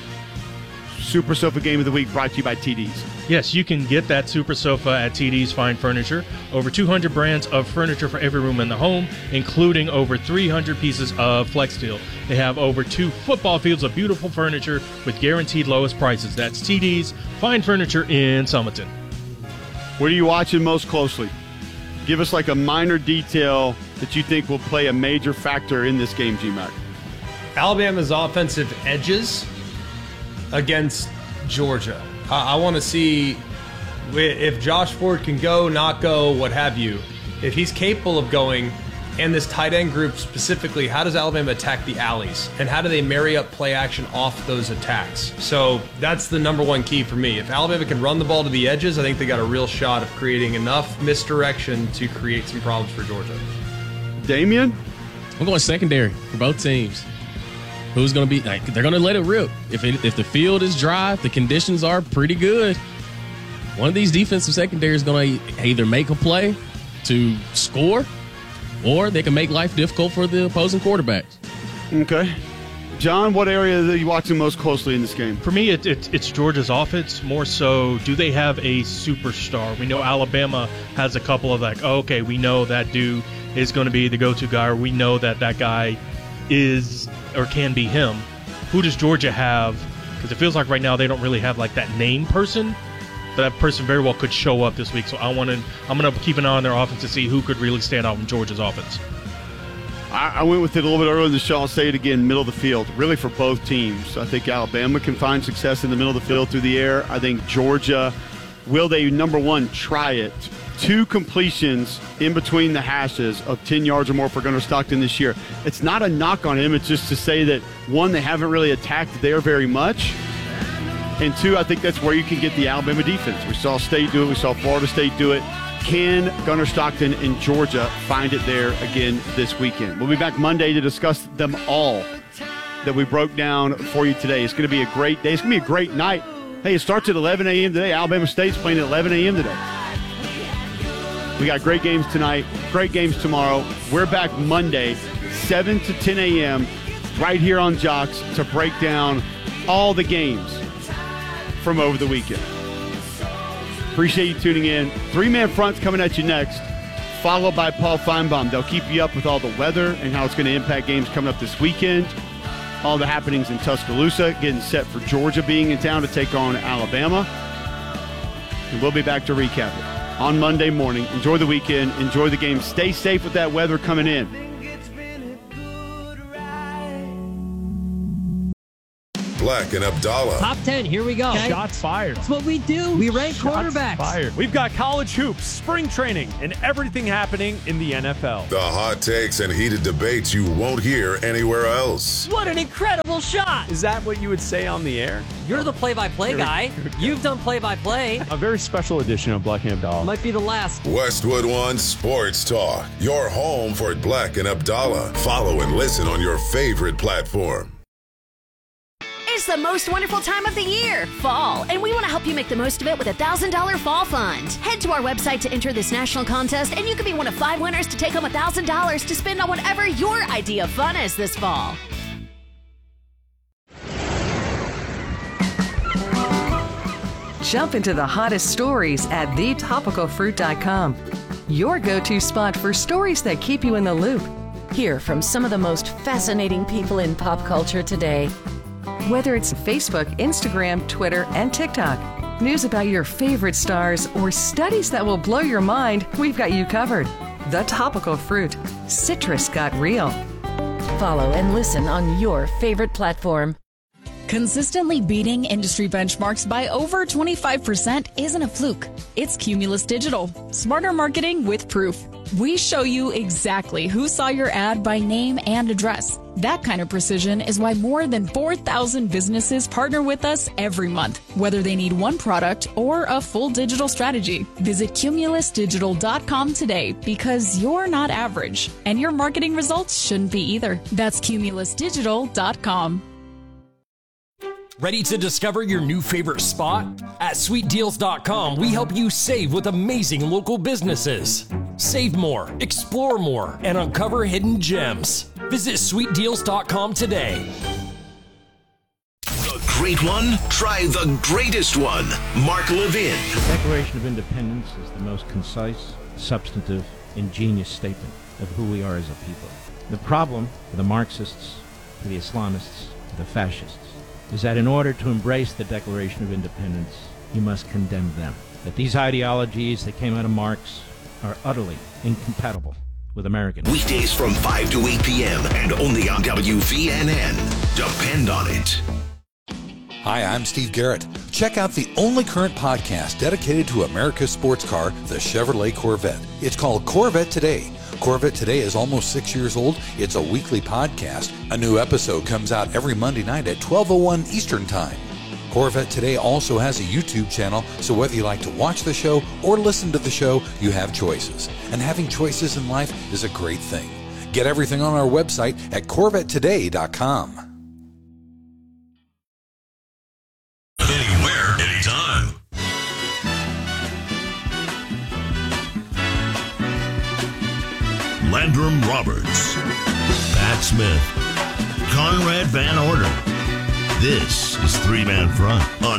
Super Sofa Game of the Week brought to you by TD's. Yes, you can get that Super Sofa at TD's Fine Furniture. Over 200 brands of furniture for every room in the home, including over 300 pieces of Flex Steel. They have over 2 football fields of beautiful furniture with guaranteed lowest prices. That's TD's Fine Furniture in Summerton. What are you watching most closely? Give us like a minor detail that you think will play a major factor in this game, G-Mac. Alabama's offensive edges against Georgia. I want to see if Josh Ford can go, not go, what have you. If he's capable of going, and this tight end group specifically, how does Alabama attack the alleys? And how do they marry up play action off those attacks? So that's the number one key for me. If Alabama can run the ball to the edges, I think they got a real shot of creating enough misdirection to create some problems for Georgia. Damian? I'm going secondary for both teams. Who's going to be like, they're going to let it rip. If the field is dry, if the conditions are pretty good, one of these defensive secondary is going to either make a play to score or they can make life difficult for the opposing quarterbacks. Okay. John, what area are you watching most closely in this game? For me, it's Georgia's offense. More so, do they have a superstar? We know Alabama has a couple of like, oh, okay, we know that dude is going to be the go-to guy, or we know that guy is or can be him. Who does Georgia have? Because it feels like right now they don't really have like that name person, but that person very well could show up this week. So I'm going to keep an eye on their offense to see who could really stand out in Georgia's offense. I went with it a little bit earlier in the show. I'll say it again, middle of the field, really for both teams. I think Alabama can find success in the middle of the field through the air. I think Georgia, will they, number one, try it? 2 completions in between the hashes of 10 yards or more for Gunnar Stockton this year. It's not a knock on him. It's just to say that, one, they haven't really attacked there very much. And 2, I think that's where you can get the Alabama defense. We saw State do it. We saw Florida State do it. Can Gunnar Stockton and Georgia find it there again this weekend? We'll be back Monday to discuss them all that we broke down for you today. It's going to be a great day. It's going to be a great night. Hey, it starts at 11 a.m. today. Alabama State's playing at 11 a.m. today. We got great games tonight, great games tomorrow. We're back Monday, 7 to 10 a.m., right here on Jocks to break down all the games from over the weekend. Appreciate you tuning in. 3-Man Front's coming at you next, followed by Paul Feinbaum. They'll keep you up with all the weather and how it's going to impact games coming up this weekend, all the happenings in Tuscaloosa, getting set for Georgia being in town to take on Alabama. And we'll be back to recap it on Monday morning. Enjoy the weekend. Enjoy the game. Stay safe with that weather coming in. Black and Abdallah. Top 10, here we go. Okay. Shots fired. That's what we do. We rank quarterbacks. Fired. We've got college hoops, spring training, and everything happening in the NFL. The hot takes and heated debates you won't hear anywhere else. What an incredible shot. Is that what you would say on the air? You're the play-by-play guy. You've done play-by-play. A very special edition of Black and Abdallah. Might be the last. Westwood One Sports Talk. Your home for Black and Abdallah. Follow and listen on your favorite platform. It's the most wonderful time of the year, fall, and we want to help you make the most of it with a $1,000 fall fund. Head to our website to enter this national contest, and you could be one of 5 winners to take home $1,000 to spend on whatever your idea of fun is this fall. Jump into the hottest stories at thetopicalfruit.com. Your go-to spot for stories that keep you in the loop. Hear from some of the most fascinating people in pop culture today. Whether it's Facebook, Instagram, Twitter, and TikTok, news about your favorite stars, or studies that will blow your mind, we've got you covered. The Topical Fruit. Citrus got real. Follow and listen on your favorite platform. Consistently beating industry benchmarks by over 25% isn't a fluke. It's Cumulus Digital. Smarter marketing with proof. We show you exactly who saw your ad by name and address. That kind of precision is why more than 4,000 businesses partner with us every month, whether they need one product or a full digital strategy. Visit cumulusdigital.com today because you're not average, and your marketing results shouldn't be either. That's cumulusdigital.com. Ready to discover your new favorite spot? At SweetDeals.com, we help you save with amazing local businesses. Save more, explore more, and uncover hidden gems. Visit SweetDeals.com today. The great one? Try the greatest one. Mark Levin. The Declaration of Independence is the most concise, substantive, ingenious statement of who we are as a people. The problem for the Marxists, for the Islamists, for the fascists, is that in order to embrace the Declaration of Independence, you must condemn them. That these ideologies that came out of Marx are utterly incompatible with American. Weekdays from 5 to 8 p.m. and only on WVNN. Depend on it. Hi, I'm Steve Garrett. Check out the only current podcast dedicated to America's sports car, the Chevrolet Corvette. It's called Corvette Today. Corvette Today is almost 6 years old. It's a weekly podcast. A new episode comes out every Monday night at 12:01 Eastern Time. Corvette Today also has a YouTube channel, so whether you like to watch the show or listen to the show, you have choices. And having choices in life is a great thing. Get everything on our website at CorvetteToday.com. Anywhere, anytime. Landrum Roberts, Pat Smith, Conrad Van Order. This is Three Man Front on